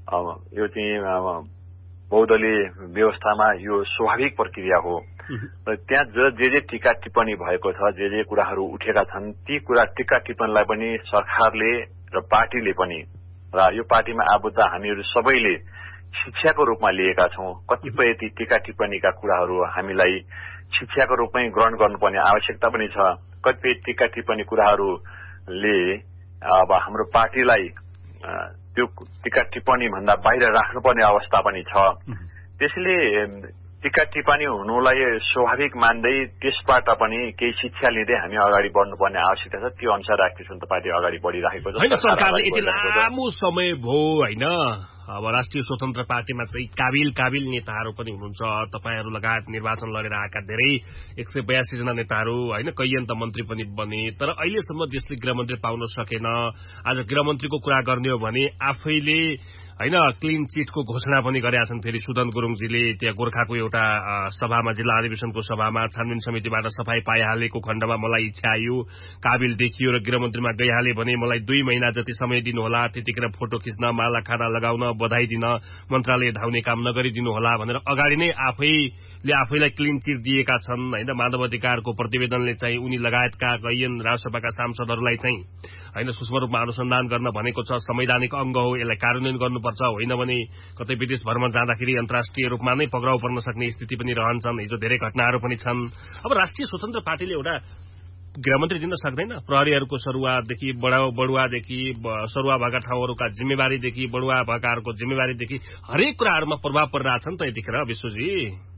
यो चाहिँ बहुदलीय व्यवस्थामा यो स्वाभाविक प्रक्रिया हो र त्यहाँ जे टीका टिप्पणी भएको छ, जे कुराहरू उठेका छन्, ती कुरा टीका टिप्पणीलाई पनि सरकारले र पार्टीले पनि, र यो पार्टीमा आबद्ध हामीहरू सबैले शिक्षाको रूपमा लिएका छौं। कतिपय ती टीका टिप्पणीका कुराहरू हामीलाई शिक्षाको रूपमै ग्रहण गर्नुपर्ने आवश्यकता पनि छ। कतिपय टीका टिप्पणी कुराहरूले अब हाम्रो पार्टीलाई त्यो टीका टिप्पणी भन्दा बाहिर राख्नुपर्ने अवस्था पनि छ। त्यसैले टीका टिप्पणी हुनुलाई स्वाभाविक मान्दै त्यसबाट पनि केही शिक्षा लिँदै हामी अगाडि बढ्नुपर्ने आवश्यकता छ। त्यो अनुसार राष्ट्रिय स्वतन्त्र पार्टी अगाडि बढिरहेको छ। हैन, सरकारले यति लामो समय भयो हैन, अब राष्ट्रिय स्वतन्त्र पार्टीमा चाहिँ काबिल नेताहरू पनि हुनुहुन्छ। तपाईहरु लगायत निर्वाचन लडेर आएका धेरै 182 जना नेताहरू हैन, कैयन त मन्त्री पनि बने, तर अहिलेसम्म देशले गृहमन्त्री पाउन सकेन। आज गृहमन्त्रीको कुरा गर्ने हो भने आफैले हैन क्लीन चिटको घोषणा पनि गरेका छन्। फेरि सुदन गुरुङजीले त्यहाँ गोर्खाको एउटा सभामा, जिल्ला अधिवेशनको सभामा छानबिन समितिबाट सफाई पाइहालेको खण्डमा मलाई इच्छा आयो, काबिल देखियो र गृहमन्त्रीमा गइहाले भने मलाई 2 महिना जति समय दिनुहोला, त्यतिखेर फोटो खिच्न, माला खाना लगाउन, बधाई दिन, मन्त्रालय धाउने काम नगरिदिनु होला भनेर अगाडि नै आफैलाई क्लीन चिट दिएका छन् हैन। मानव अधिकारको प्रतिवेदनले चाहिँ उनी लगायतका कैयन राष्ट्रसभाका सांसदहरूलाई चाहिँ हैन सूक्ष्म रूपमा अनुसन्धान गर्न भनेको छ। संवैधानिक अंग हो, यसलाई कार्यान्वयन गर्नुपर्छ, होइन भने कतै विदेश भ्रमण जाँदाखेरि अन्तर्राष्ट्रिय रूपमा नै पक्राउ पर्न सक्ने स्थिति पनि रहन्छन्। हिजो धेरै घटनाहरू पनि छन्। अब राष्ट्रिय स्वतन्त्र पार्टीले एउटा गृहमन्त्री दिन सक्दैन? प्रहरीहरूको सरुवादेखि बढुवादेखि सरुवा भएका ठाउँहरूका जिम्मेवारीदेखि बढुवा भएकाहरूको जिम्मेवारीदेखि हरेक कुराहरूमा प्रभाव परिरहेछ नि त यतिखेर विश्वजी।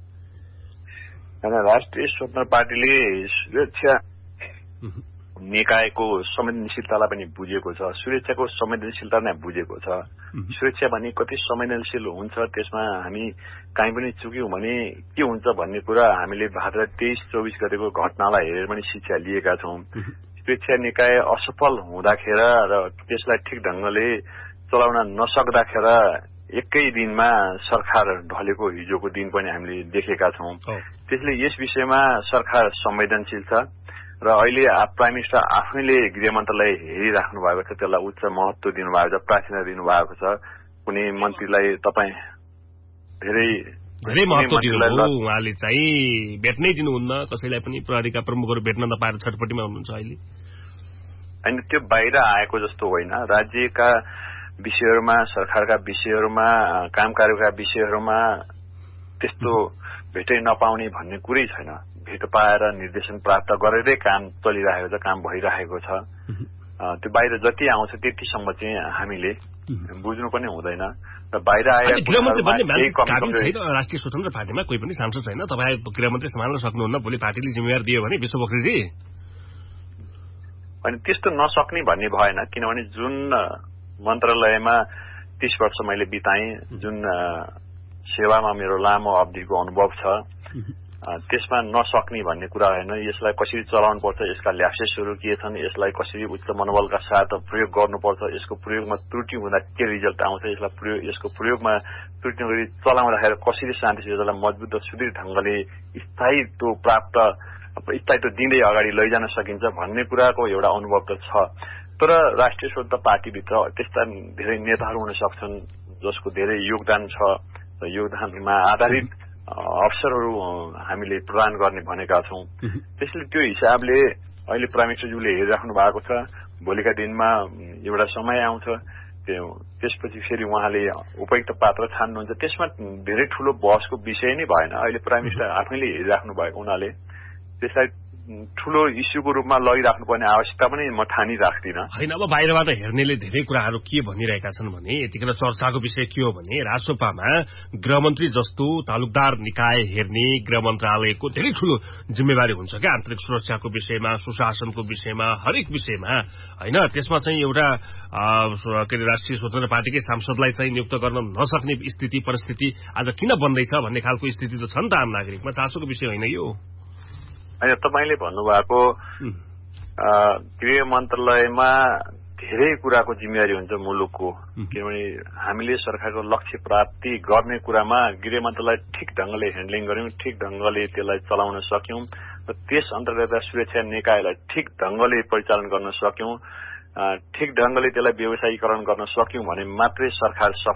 राष्ट्रिय स्वतन्त्र पार्टीले सुरक्षा निकायको संवेदनशीलतालाई पनि बुझेको छ, सुरक्षाको संवेदनशीलता नै बुझेको छ। सुरक्षा भने कति संवेदनशील हुन्छ, त्यसमा हामी कहीँ पनि चुक्यौं भने के हुन्छ भन्ने कुरा हामीले भाद्र 23-24 गतेको घटनालाई हेरेर पनि शिक्षा लिएका छौं। सुरक्षा निकाय असफल हुँदाखेर र त्यसलाई ठिक ढंगले चलाउन नसक्दाखेर एकै दिनमा सरकार ढलेको हिजोको दिन पनि हामीले देखेका छौं। त्यसले यस विषयमा सरकार संवेदनशील छ र अहिले प्राइम मिनिस्टर आफैले गृह मन्त्रालय हेरिराख्नु भएको छ, त्यसलाई उच्च महत्व दिनुभएको छ, प्राथमिकता दिनुभएको छ। कुनै मन्त्रीलाई तपाईँ धेरै महत्व दिनुभयो, उहाँले चाहिँ भेट्नै दिनुहुन्न कसैलाई पनि। प्रहरीका प्रमुखहरू भेट्न नपाएर छटपटीमा हुनुहुन्छ अहिले। होइन, त्यो बाहिर आएको जस्तो होइन। राज्यका विषयहरूमा, सरकारका विषयहरूमा, काम कार्यका विषयहरूमा त्यस्तो भेटै नपाउने भन्ने कुरै छैन। भेट पाएर निर्देशन प्राप्त गरेरै काम चलिरहेको छ, काम भइरहेको छ। त्यो बाहिर जति आउँछ त्यतिसम्म चाहिँ हामीले बुझ्नु पनि हुँदैन। र बाहिर आएर राष्ट्रिय स्वतन्त्र पार्टीमा कोही पनि सांसद छैन, तपाईँ गृहमन्त्री सम्हाल्न सक्नुहुन्न, भोलि पार्टीले जिम्मेवार दियो भने विश्व पोखरेलजी। अनि त्यस्तो नसक्ने भन्ने भएन, किनभने जुन मन्त्रालयमा 30 वर्ष मैले बिताएँ, जुन सेवामा मेरो लामो अवधिको अनुभव छ, त्यसमा नसक्ने भन्ने कुरा होइन। यसलाई कसरी चलाउनु पर्छ, यसका ल्याप्सेसहरू के छन्, यसलाई कसरी उच्च मनोबलका साथ प्रयोग गर्नुपर्छ, यसको प्रयोगमा त्रुटि हुँदा के रिजल्ट आउँछ, यसको प्रयोगमा त्रुटि नगरी चलाउँदाखेरि कसरी शान्ति सञ्चालनलाई मजबुत र सुदृढ ढंगले स्थायित्व दिँदै अगाडि लैजान सकिन्छ भन्ने कुराको एउटा अनुभव त छ। तर राष्ट्रिय स्वतन्त्र पार्टीभित्र त्यस्ता धेरै नेताहरू हुन सक्छन् जसको धेरै योगदान छ र योगदानमा आधारित अवसरहरू हामीले प्रदान गर्ने भनेका छौं। त्यसले त्यो हिसाबले अहिले प्राइम मिनिस्टरज्यूले हेरिराख्नु भएको छ। भोलिका दिनमा एउटा समय आउँछ, त्यसपछि फेरि उहाँले उपयुक्त पात्र छान्नुहुन्छ। त्यसमा धेरै ठूलो बहसको विषय नै भएन। अहिले प्राइम मिनिस्टर आफैले हेरिराख्नु भएको हुनाले त्यसलाई ठूलो इस्युको रूपमा लगिराख्नुपर्ने आवश्यकता पनि म ठानी राख्दिन। हैन, अब बाहिरबाट हेर्नेले धेरै कुराहरू के भनिरहेका छन् भने यतिखेर चर्चाको विषय के हो भने राष्ट्रसभामा गृहमन्त्री जस्तो तालुकदार निकाय हेर्ने गृह मन्त्रालयको धेरै ठूलो जिम्मेवारी हुन्छ क्या, आन्तरिक सुरक्षाको विषयमा, सुशासनको विषयमा, हरेक विषयमा हैन। त्यसमा चाहिँ एउटा राष्ट्रिय स्वतन्त्र पार्टीकै सांसदलाई चाहिँ नियुक्त गर्न नसक्ने स्थिति परिस्थिति आज किन बन्दैछ भन्ने खालको स्थिति त छ नि त आम नागरिकमा। चासोको विषय होइन यो। होइन, तपाईले भन्नुभएको गृह मन्त्रालयमा धेरै कुराको जिम्मेवारी हुन्छ मुलुकको, किनभने हामीले सरकारको लक्ष्य प्राप्ति गर्ने कुरामा गृह मन्त्रालय ठिक ढंगले ह्यान्डलिङ गर्यौं, ठिक ढंगले त्यसलाई चलाउन सक्यौं र त्यस अन्तर्गत सुरक्षा निकायलाई ठिक ढंगले परिचालन गर्न सक्यौं, ठिक ढंगले त्यसलाई व्यवसायीकरण गर्न सक्यौं भने मात्रै सरकार